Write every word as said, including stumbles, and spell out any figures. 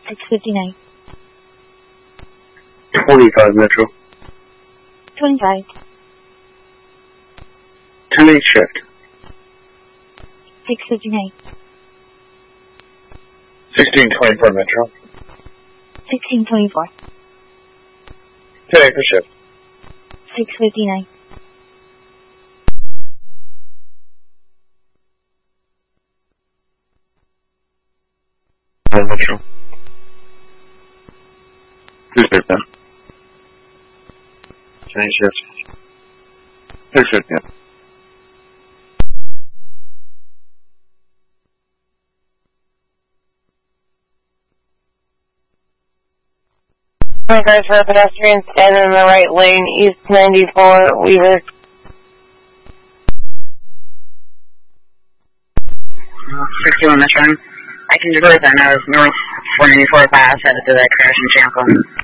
six fifty-nine. twenty-five Metro. twenty-five. ten eight shift. six fifty-nine. sixteen twenty-four Metro. sixteen twenty-four. ten eight for shift. six fifty-nine. one Metro. two shift now. ten eight shift. six fifty. Guys, for a pedestrian standing in the right lane, East ninety-four, Weaver. sixty-one Metro. I can divert that now as North four ninety-four pass headed to that crash in Champlin.